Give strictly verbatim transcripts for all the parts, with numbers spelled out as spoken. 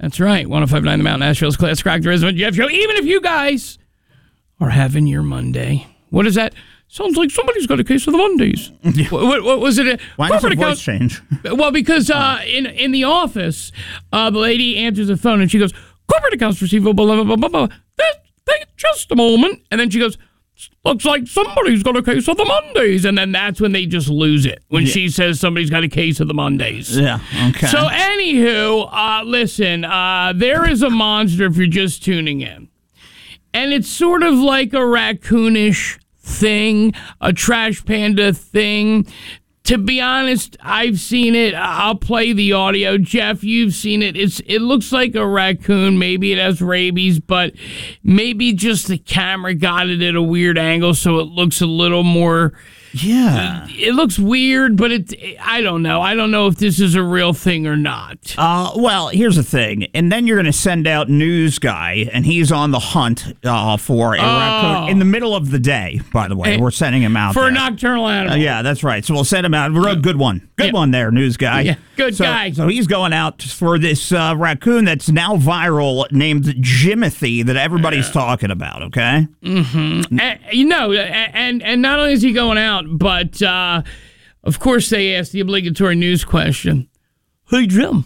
That's right. one oh five point nine The Mountain, Nashville's Classic Rock, the Resident Jeff Show. Even if you guys are having your Monday. What is that? Sounds like somebody's got a case of the Mondays. what, what, what was it? Why does the voice change? Well, because uh, in in the office, uh, the lady answers the phone and she goes, corporate accounts receivable, blah, blah, blah, blah. That, that, just a moment. And then she goes, looks like somebody's got a case of the Mondays. And then that's when they just lose it, when yeah. she says somebody's got a case of the Mondays. Yeah, okay. So anywho, uh, listen, uh, there is a monster if you're just tuning in. And it's sort of like a raccoonish thing, a trash panda thing. To be honest, I've seen it. I'll play the audio. Jeff, you've seen it. It's it looks like a raccoon. Maybe it has rabies, but maybe just the camera got it at a weird angle, so it looks a little more. Yeah. It looks weird, but it, I don't know. I don't know if this is a real thing or not. Uh, well, here's the thing. And then you're going to send out News Guy, and he's on the hunt uh, for a oh. raccoon in the middle of the day, by the way. We're sending him out For there. a nocturnal animal. Uh, yeah, that's right. So we'll send him out. We're a good one. Good yeah. one there, News Guy. Yeah, good so, guy. So he's going out for this uh, raccoon that's now viral named Jimothy that everybody's yeah. talking about, okay? Mm-hmm. And, you know, and, and not only is he going out, but, uh, of course, they asked the obligatory news question. Hey, Jim,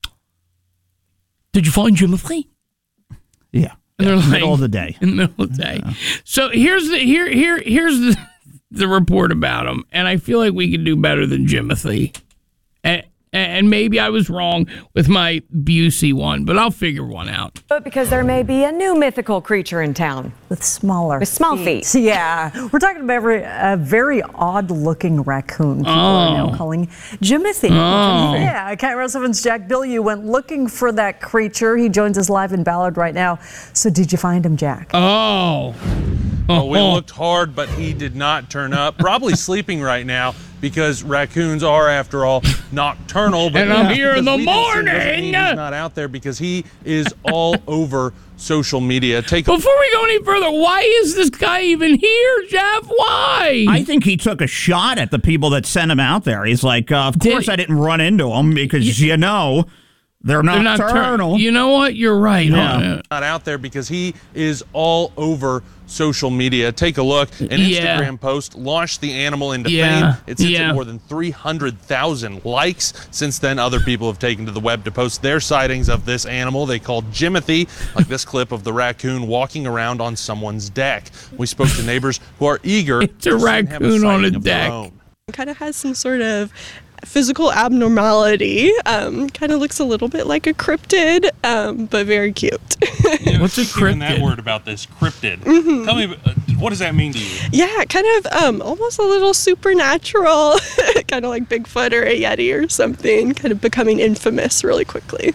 did you find Jimothy? Yeah. And they're in the like, middle of the day. In the middle of the day. Yeah. So here's the here here here's the, the report about him, and I feel like we could do better than Jimothy. And, and maybe I was wrong with my Busey one, but I'll figure one out. But because there may be a new mythical creature in town. With smaller With small feet. feet. Yeah. We're talking about a very odd-looking raccoon people oh. are now calling Jimothy. Oh. Yeah. K R S One's Jack Bilyeu went looking for that creature. He joins us live in Ballard right now. So did you find him, Jack? Oh. Well, we looked hard, but he did not turn up. Probably sleeping right now because raccoons are, after all, nocturnal. But and I'm here in the morning. He's not out there because he is all over social media. Take a- Before we go any further, why is this guy even here, Jeff? Why? I think he took a shot at the people that sent him out there. He's like, uh, of Did course he- I didn't run into them because, you, you know, they're nocturnal. They're nocturnal. You know what? You're right. Yeah. Not out there because he is all over social media. Take a look. An yeah. Instagram post launched the animal into yeah. fame. It sits yeah. at more than three hundred thousand likes. Since then, other people have taken to the web to post their sightings of this animal they called Jimothy, like this clip of the raccoon walking around on someone's deck. We spoke to neighbors who are eager it's a to raccoon a on a of deck. It kind of has some sort of physical abnormality. Um, kind of looks a little bit like a cryptid, um, but very cute. Yeah, what's a cryptid? That word about this cryptid. Mm-hmm. Tell me, uh, what does that mean to you? Yeah, kind of um, almost a little supernatural, kind of like Bigfoot or a Yeti or something, kind of becoming infamous really quickly.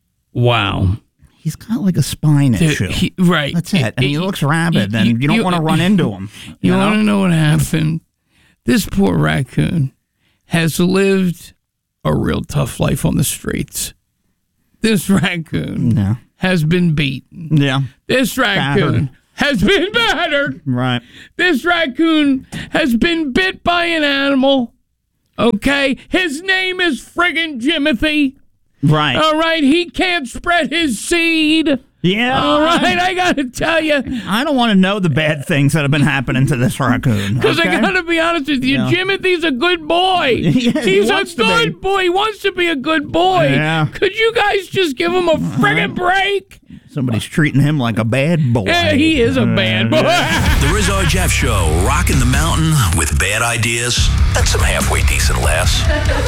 Wow. He's got like a spine Dude, issue. He, right. That's it. And he, he looks rabid, you, and you, you don't you, want to run into him. You, you want to know what happened? This poor raccoon has lived a real tough life on the streets. This raccoon yeah. has been beaten. Yeah. This raccoon battered. has been battered. Right. This raccoon has been bit by an animal. Okay? His name is friggin' Jimothy. Right. All right? He can't spread his seed. Yeah. All right, I got to tell you. I don't want to know the bad things that have been happening to this raccoon. Because okay? I got to be honest with you, yeah. Jimothy's a good boy. Yeah, He's he a good boy. He wants to be a good boy. Yeah. Could you guys just give him a friggin' break? Somebody's treating him like a bad boy. Yeah, he is a bad boy. The Rizzo Jeff Show, rocking the mountain with bad ideas and some halfway decent laughs.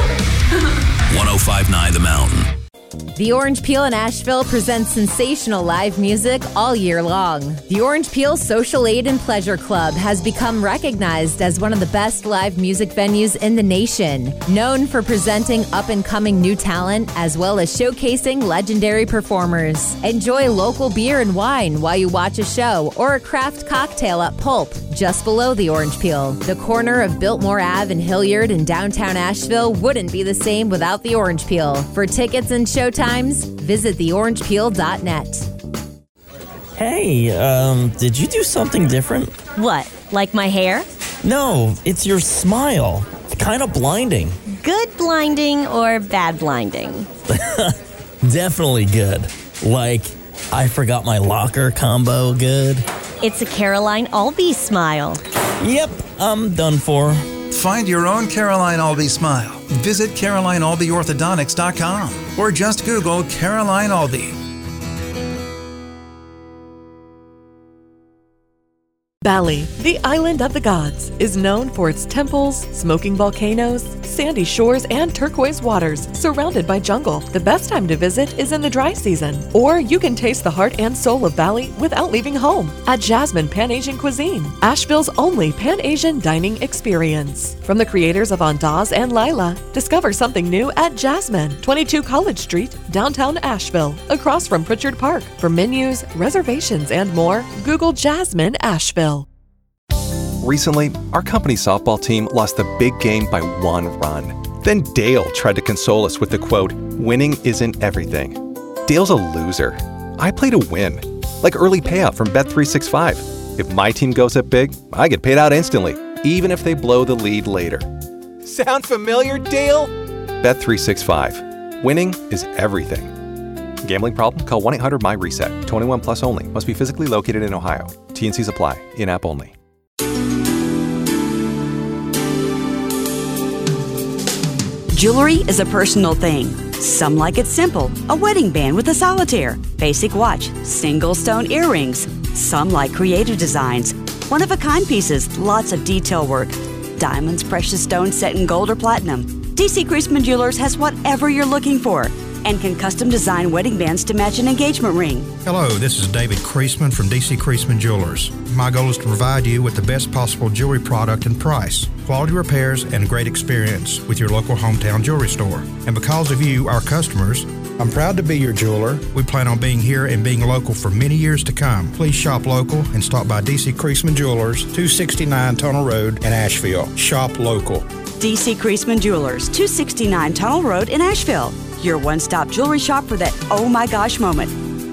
one oh five point nine The Mountain. The Orange Peel in Asheville presents sensational live music all year long. The Orange Peel Social Aid and Pleasure Club has become recognized as one of the best live music venues in the nation, known for presenting up-and-coming new talent as well as showcasing legendary performers. Enjoy local beer and wine while you watch a show or a craft cocktail at Pulp, just below the Orange Peel. The corner of Biltmore Avenue in Hilliard in downtown Asheville wouldn't be the same without the Orange Peel. For tickets and showtimes, visit the orange peel dot net. Hey, um, did you do something different? What, like my hair? No, it's your smile. It's kind of blinding. Good blinding or bad blinding? Definitely good. Like, I forgot my locker combo good. It's a Caroline Albee smile. Yep, I'm done for. Find your own Caroline Albee smile. Visit Caroline Albee Orthodontics dot com or just Google Caroline Albee. Bali, the island of the gods, is known for its temples, smoking volcanoes, sandy shores, and turquoise waters, surrounded by jungle. The best time to visit is in the dry season, or you can taste the heart and soul of Bali without leaving home at Jasmine Pan-Asian Cuisine, Asheville's only Pan-Asian dining experience. From the creators of Andaz and Lila, discover something new at Jasmine, twenty-two College Street, downtown Asheville, across from Pritchard Park. For menus, reservations, and more, Google Jasmine Asheville. Recently, our company softball team lost the big game by one run. Then Dale tried to console us with the quote, "Winning isn't everything." Dale's a loser. I play to win. Like early payout from Bet three sixty-five. If my team goes up big, I get paid out instantly, even if they blow the lead later. Sound familiar, Dale? Bet three sixty-five. Winning is everything. Gambling problem? Call one eight hundred M Y reset. twenty-one plus only. Must be physically located in Ohio. T and Cs apply. In-app only. Jewelry is a personal thing. Some like it simple, a wedding band with a solitaire, basic watch, single stone earrings. Some like creative designs, one-of-a-kind pieces, lots of detail work. Diamonds, precious stones set in gold or platinum. D C Creasman Jewelers has whatever you're looking for and can custom design wedding bands to match an engagement ring. Hello, this is David Creasman from D C Creasman Jewelers. My goal is to provide you with the best possible jewelry product and price, quality repairs, and great experience with your local hometown jewelry store. And because of you, our customers, I'm proud to be your jeweler. We plan on being here and being local for many years to come. Please shop local and stop by D C Creasman Jewelers, two sixty-nine Tunnel Road in Asheville. Shop local. D C Creasman Jewelers, two sixty-nine Tunnel Road in Asheville. Your one-stop jewelry shop for that oh my gosh moment.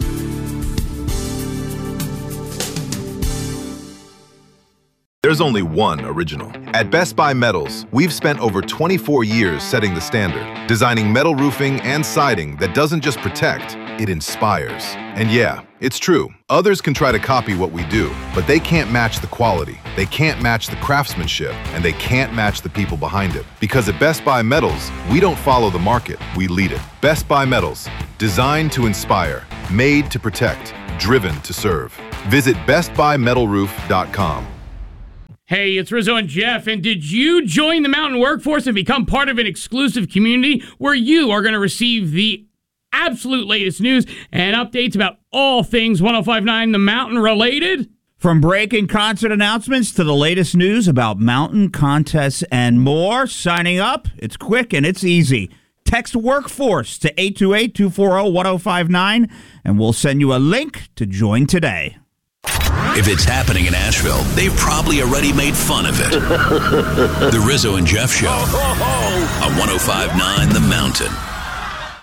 There's only one original. At Best Buy Metals, we've spent over twenty-four years setting the standard, designing metal roofing and siding that doesn't just protect, it inspires. And yeah, it's true. Others can try to copy what we do, but they can't match the quality, they can't match the craftsmanship, and they can't match the people behind it. Because at Best Buy Metals, we don't follow the market, we lead it. Best Buy Metals, designed to inspire, made to protect, driven to serve. Visit best buy metal roof dot com. Hey, it's Rizzo and Jeff, and did you join the Mountain Workforce and become part of an exclusive community where you are going to receive the absolute latest news and updates about all things ten fifty-nine The Mountain related? From breaking concert announcements to the latest news about mountain contests and more, signing up, it's quick and it's easy. Text Workforce to eight two eight, two four zero, one zero five nine, and we'll send you a link to join today. If it's happening in Asheville, they've probably already made fun of it. The Rizzo and Jeff Show on ten fifty-nine The Mountain.